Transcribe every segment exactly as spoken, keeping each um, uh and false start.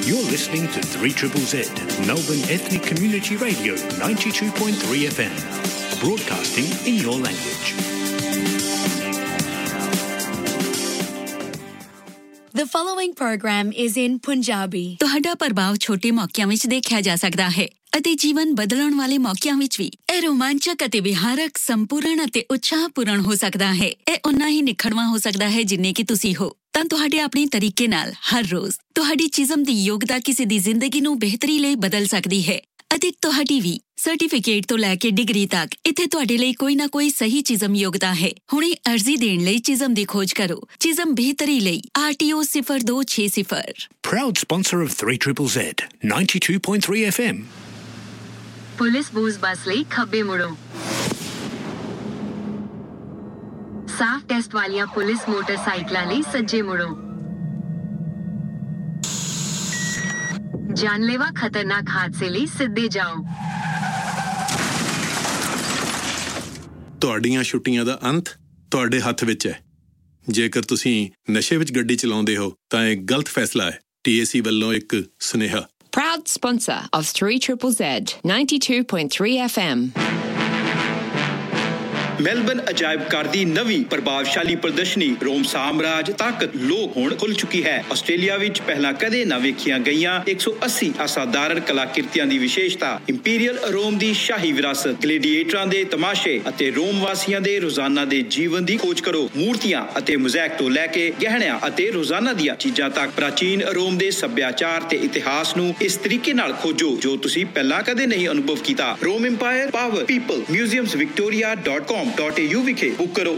You're listening to three Z Z, Melbourne Ethnic Community Radio, ninety-two point three F M, broadcasting in your language. The following program is in Punjabi. ਤੁਹਾਡਾ ਪ੍ਰਭਾਵ ਛੋਟੇ ਮੌਕਿਆਂ ਵਿੱਚ ਦੇਖਿਆ ਜਾ ਸਕਦਾ ਹੈ ਅਤੇ ਜੀਵਨ ਬਦਲਣ ਵਾਲੇ ਮੌਕਿਆਂ ਵਿੱਚ ਵੀ ਇਹ ਰੋਮਾਂਚਕ ਅਤੇ ਵਿਹਾਰਕ, ਸੰਪੂਰਨ ਅਤੇ ਉਤਸ਼ਾਹਪੂਰਨ ਹੋ ਸਕਦਾ ਹੈ। ਇਹ ਉਨਾ ਹੀ ਨਿਖੜਵਾਂ ਹੋ ਸਕਦਾ ਹੈ ਜਿੰਨੇ ਕਿ ਤੁਸੀਂ ਹੋ। ਤਾਂ ਤੁਹਾਡੇ ਆਪਣੇ ਤਰੀਕੇ ਨਾਲ ਹਰ ਰੋਜ਼ ਤੁਹਾਡੀ ਚੀਜ਼ਮ ਦੀ ਯੋਗਤਾ ਕਿਸੇ ਦੀ ਜ਼ਿੰਦਗੀ ਨੂੰ ਬਿਹਤਰੀ ਲਈ ਬਦਲ ਸਕਦੀ ਹੈ ਅਤੇ ਤੁਹਾਡੀ ਵੀ ਸਰਟੀਫਿਕੇਟ ਤੋਂ ਲੈ ਕੇ ਡਿਗਰੀ ਤੱਕ ਇੱਥੇ ਤੁਹਾਡੇ ਲਈ ਕੋਈ ਨਾ ਕੋਈ ਸਹੀ ਚੀਜ਼ਮ ਯੋਗਤਾ ਹੈ। ਹੁਣੇ ਅਰਜ਼ੀ ਦੇਣ ਲਈ ਚੀਜ਼ਮ ਦੀ ਖੋਜ ਕਰੋ। ਚੀਜ਼ਮ ਬਿਹਤਰੀ ਲਈ R T O zero two six zero। Proud sponsor of three Z Z, ninety-two point three F M. Police ਬੂਸ ਬੱਸ ਲਈ ਖੱਬੇ ਮੁੜੋ। ਸਾਫ ਟੈਸਟ ਵਾਲੀਆਂ ਪੁਲਿਸ ਮੋਟਰਸਾਈਕਲਾਂ ਲਈ ਸੱਜੇ ਮੁੜੋ। ਜਾਨਲੇਵਾ ਖਤਰਨਾਕ ਹਾਦਸੇ ਲਈ ਸਿੱਧੇ ਜਾਓ। ਤੁਹਾਡੀਆਂ ਛੁੱਟੀਆਂ ਦਾ ਅੰਤ ਤੁਹਾਡੇ ਹੱਥ ਵਿੱਚ ਹੈ। ਜੇਕਰ ਤੁਸੀਂ ਨਸ਼ੇ ਵਿੱਚ ਗੱਡੀ ਚਲਾਉਂਦੇ ਹੋ ਤਾਂ ਇਹ ਗਲਤ ਫੈਸਲਾ ਹੈ। ਟੀ ਏ ਸੀ ਵੱਲੋਂ ਇੱਕ ਸੁਨੇਹਾ। Proud sponsor of three Z Z, ninety-two point three F M. Melbourne ਅਜਾਇਬ ਘਰ ਦੀ ਨਵੀਂ ਪ੍ਰਭਾਵਸ਼ਾਲੀ ਪ੍ਰਦਰਸ਼ਨੀ ਰੋਮ ਸਾਮਰਾਜ ਤਾਕਤ ਲੋਕ ਹੁਣ ਖੁੱਲ ਚੁੱਕੀ ਹੈ। ਆਸਟ੍ਰੇਲੀਆ ਵਿੱਚ ਪਹਿਲਾਂ ਕਦੇ ਨਾ ਵੇਖੀਆਂ ਗਈਆਂ ਇੱਕ ਸੌ ਅੱਸੀ ਅਸਾਧਾਰਨ ਕਲਾਕ੍ਰਿਤੀਆਂ ਦੀ ਵਿਸ਼ੇਸ਼ਤਾ, ਇੰਪੀਰੀਅਲ ਰੋਮ ਦੀ ਸ਼ਾਹੀ ਵਿਰਾਸਤ, ਗਲੇਡੀਏਟਰਾਂ ਦੇ ਤਮਾਸ਼ੇ ਅਤੇ ਰੋਮ ਵਾਸੀਆਂ ਦੇ ਰੋਜ਼ਾਨਾ ਦੇ ਜੀਵਨ ਦੀ ਖੋਜ ਕਰੋ। ਮੂਰਤੀਆਂ ਅਤੇ ਮੋਜ਼ੈਕ ਤੋਂ ਲੈ ਕੇ ਗਹਿਣਿਆਂ ਅਤੇ ਰੋਜ਼ਾਨਾ ਦੀਆਂ ਚੀਜ਼ਾਂ ਤੱਕ ਪ੍ਰਾਚੀਨ ਰੋਮ ਦੇ ਸੱਭਿਆਚਾਰ ਤੇ ਇਤਿਹਾਸ ਨੂੰ ਇਸ ਤਰੀਕੇ ਨਾਲ ਖੋਜੋ ਜੋ ਤੁਸੀਂ ਪਹਿਲਾਂ ਕਦੇ ਨਹੀਂ ਅਨੁਭਵ ਕੀਤਾ। ਰੋਮ empire power people museums Victoria dot com dot A you ਵਿਖੇ ਬੁੱਕ ਕਰੋ।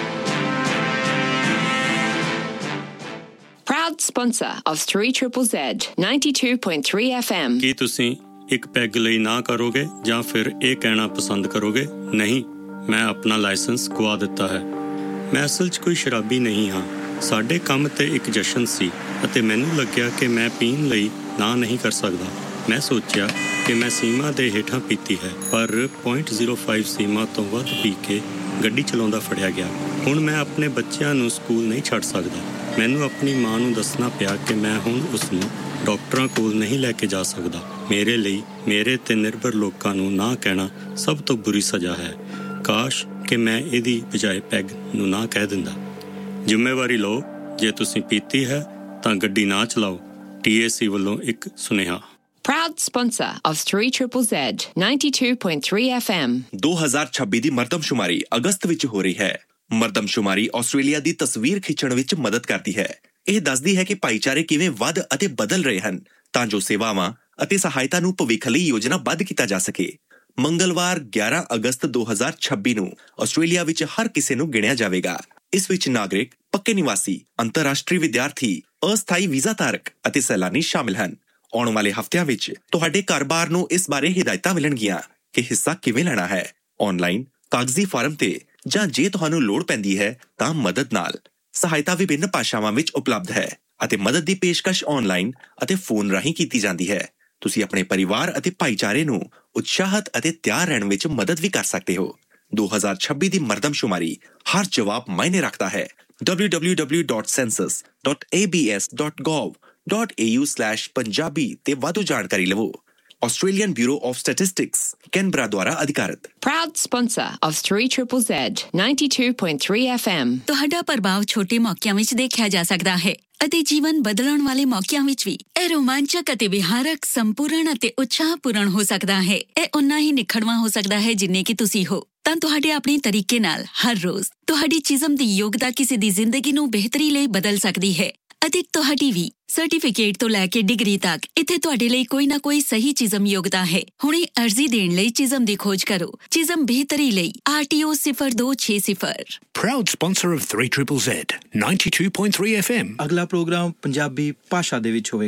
Proud sponsor of three Z Z, ninety-two point three F M. ਕੀ ਤੁਸੀਂ ਇੱਕ ਪੈਗ ਲਈ ਨਾ ਕਰੋਗੇ ਜਾਂ ਫਿਰ ਇਹ ਕਹਿਣਾ ਪਸੰਦ ਕਰੋਗੇ, ਨਹੀਂ, ਮੈਂ ਆਪਣਾ ਲਾਇਸੈਂਸ ਗਵਾ ਦਿੱਤਾ ਹੈ। ਮੈਂ ਅਸਲ 'ਚ ਕੋਈ ਸ਼ਰਾਬੀ ਨਹੀਂ ਹਾਂ। ਸਾਡੇ ਕੰਮ ਤੇ ਇੱਕ ਜਸ਼ਨ ਸੀ ਅਤੇ ਮੈਨੂੰ ਲੱਗਿਆ ਕਿ ਮੈਂ ਪੀਣ ਲਈ ਨਾ ਨਹੀਂ ਕਰ ਸਕਦਾ। ਮੈਂ ਸੋਚਿਆ ਕਿ ਮੈਂ ਸੀਮਾ ਦੇ ਹੇਠਾਂ ਪੀਤੀ ਹੈ, ਪਰ ਪੁਆਇੰਟ ਜ਼ੀਰੋ ਫਾਈਵ ਸੀਮਾ ਤੋਂ ਵੱਧ ਪੀ ਕੇ ਗੱਡੀ ਚਲਾਉਂਦਾ ਫੜਿਆ ਗਿਆ। ਹੁਣ ਮੈਂ ਆਪਣੇ ਬੱਚਿਆਂ ਨੂੰ ਸਕੂਲ ਨਹੀਂ ਛੱਡ ਸਕਦਾ। ਮੈਨੂੰ ਆਪਣੀ ਮਾਂ ਨੂੰ ਦੱਸਣਾ ਪਿਆ ਕਿ ਮੈਂ ਹੁਣ ਉਸ ਨੂੰ ਡਾਕਟਰਾਂ ਕੋਲ ਨਹੀਂ ਲੈ ਕੇ ਜਾ ਸਕਦਾ। ਮੇਰੇ ਲਈ ਮੇਰੇ ਤੇ ਨਿਰਭਰ ਲੋਕਾਂ ਨੂੰ ਨਾ ਕਹਿਣਾ ਸਭ ਤੋਂ ਬੁਰੀ ਸਜ਼ਾ ਹੈ। ਕਾਸ਼ ਕਿ ਮੈਂ ਇਹਦੀ ਬਜਾਏ ਪੈਗ ਨੂੰ ਨਾ ਕਹਿ ਦਿੰਦਾ। ਜ਼ਿੰਮੇਵਾਰੀ ਲਓ। ਜੇ ਤੁਸੀਂ ਪੀਤੀ ਹੈ ਤਾਂ ਗੱਡੀ ਨਾ ਚਲਾਓ। ਟੀ ਏ ਸੀ ਵੱਲੋਂ ਇੱਕ ਸੁਨੇਹਾ। Proud sponsor of three Z Z, ninety-two point three F M. ਦੋ ਹਜ਼ਾਰ ਛੱਬੀ ਦੀ ਮਰਦਮਸ਼ੁਮਾਰੀ ਅਗਸਤ ਵਿੱਚ ਹੋ ਰਹੀ ਹੈ। ਮਰਦਮਸ਼ੁਮਾਰੀ ਆਸਟ੍ਰੇਲੀਆ ਦੀ ਤਸਵੀਰ ਖਿੱਚਣ ਵਿੱਚ ਮਦਦ ਕਰਦੀ ਹੈ। ਇਹ ਦੱਸਦੀ ਹੈ ਕਿ ਭਾਈਚਾਰੇ ਕਿਵੇਂ ਵੱਧ ਅਤੇ ਬਦਲ ਰਹੇ ਹਨ ਤਾਂ ਜੋ ਸੇਵਾਵਾਂ ਅਤੇ ਸਹਾਇਤਾ ਨੂੰ ਭਵਿੱਖ ਲਈ ਯੋਜਨਾਬੱਧ ਕੀਤਾ ਜਾ ਸਕੇ। ਮੰਗਲਵਾਰ ਗਿਆਰਾਂ ਅਗਸਤ ਦੋ ਹਜ਼ਾਰ ਛੱਬੀ ਨੂੰ ਆਸਟ੍ਰੇਲੀਆ ਵਿੱਚ ਹਰ ਕਿਸੇ ਨੂੰ ਗਿਣਿਆ ਜਾਵੇਗਾ। ਇਸ ਵਿੱਚ ਨਾਗਰਿਕ, ਪੱਕੇ ਨਿਵਾਸੀ, ਅੰਤਰਰਾਸ਼ਟਰੀ ਵਿਦਿਆਰਥੀ, ਅਸਥਾਈ ਵੀਜ਼ਾ ਧਾਰਕ ਅਤੇ ਸੈਲਾਨੀ ਸ਼ਾਮਿਲ ਹਨ। ਆਉਣ ਵਾਲੇ ਹਫ਼ਤਿਆਂ ਵਿੱਚ ਤੁਹਾਡੇ ਕਾਰੋਬਾਰ ਨੂੰ ਇਸ ਬਾਰੇ ਹਿਦਾਇਤਾਂ ਮਿਲਣਗੀਆਂ ਕਿ ਹਿੱਸਾ ਕਿਵੇਂ ਲੈਣਾ ਹੈ, ਆਨਲਾਈਨ, ਕਾਗਜ਼ੀ ਫਾਰਮ ਤੇ ਜਾਂ ਜੇ ਤੁਹਾਨੂੰ ਲੋੜ ਪੈਂਦੀ ਹੈ ਤਾਂ ਮਦਦ ਨਾਲ। ਸਹਾਇਤਾ ਵਿਭਿੰਨ ਭਾਸ਼ਾਵਾਂ ਵਿੱਚ ਉਪਲਬਧ ਹੈ ਅਤੇ ਮਦਦ ਦੀ ਪੇਸ਼ਕਸ਼ ਆਨਲਾਈਨ ਅਤੇ ਫੋਨ ਰਾਹੀਂ ਕੀਤੀ ਜਾਂਦੀ ਹੈ। ਤੁਸੀਂ ਆਪਣੇ ਪਰਿਵਾਰ ਅਤੇ ਭਾਈਚਾਰੇ ਨੂੰ ਉਤਸ਼ਾਹਤ ਅਤੇ ਤਿਆਰ ਰਹਿਣ ਵਿੱਚ ਮਦਦ ਵੀ ਕਰ ਸਕਦੇ ਹੋ। ਦੋ ਹਜ਼ਾਰ ਛੱਬੀ ਦੀ ਮਰਦਮਸ਼ੁਮਾਰੀ ਹਰ ਜਵਾਬ ਮਾਇਨੇ ਰੱਖਦਾ ਹੈ। w w w dot census dot a b s dot gov dot a u slash Punjabi ਤੇ ਵਾਧੂ ਜਾਣਕਾਰੀ ਲਵੋ। Australian bureau of statistics Canberra ਦੁਆਰਾ ਅਧਿਕਾਰਤ। Proud sponsor of three Z Z, ninety-two point three F M. ਤੁਹਾਡਾ ਪ੍ਰਭਾਵ ਛੋਟੇ ਮੌਕਿਆਂ ਵਿੱਚ ਦੇਖਿਆ ਜਾ ਸਕਦਾ ਹੈ ਅਤੇ ਜੀਵਨ ਬਦਲਣ ਵਾਲੇ ਮੌਕਿਆਂ ਵਿੱਚ ਵੀ ਇਹ ਰੋਮਾਂਚਕ ਅਤੇ ਵਿਹਾਰਕ, ਸੰਪੂਰਨ ਅਤੇ ਉਤਸ਼ਾਹਪੂਰਨ ਹੋ ਸਕਦਾ ਹੈ। ਇਹ ਉਨਾ ਹੀ ਨਿਖੜਵਾਂ ਹੋ ਸਕਦਾ ਹੈ ਜਿੰਨੇ ਕਿ ਤੁਸੀਂ ਹੋ। ਤਾਂ ਤੁਹਾਡੇ ਆਪਣੇ ਤਰੀਕੇ ਨਾਲ ਹਰ ਰੋਜ਼ ਤੁਹਾਡੀ ਚੀਜ਼ਮ ਦੀ ਯੋਗਤਾ ਕਿਸੇ ਦੀ ਜ਼ਿੰਦਗੀ ਨੂੰ ਬਿਹਤਰੀ ਲਈ ਬਦਲ ਸਕਦੀ ਹੈ ਅਤੇ ਤੁਹਾਡੀ ਵੀ ਸਰਟੀਫਿਕੇਟ ਤੋਂ ਲੈ ਕੇ ਡਿਗਰੀ ਤੱਕ ਇੱਥੇ ਤੁਹਾਡੇ ਲਈ ਕੋਈ ਨਾ ਕੋਈ ਸਹੀ ਚੀਜ਼ਮ ਯੋਗਤਾ ਹੈ। ਹੁਣੇ ਅਰਜ਼ੀ ਦੇਣ ਲਈ ਚੀਜ਼ਮ ਦੀ ਖੋਜ ਕਰੋ। ਚੀਜ਼ਮ ਬਿਹਤਰੀ ਲਈ R T O zero two six zero। Proud sponsor of three Z Z, ninety-two point three F M. ਅਗਲਾ ਪ੍ਰੋਗਰਾਮ ਪੰਜਾਬੀ ਭਾਸ਼ਾ ਦੇ ਵਿੱਚ ਹੋਵੇਗਾ।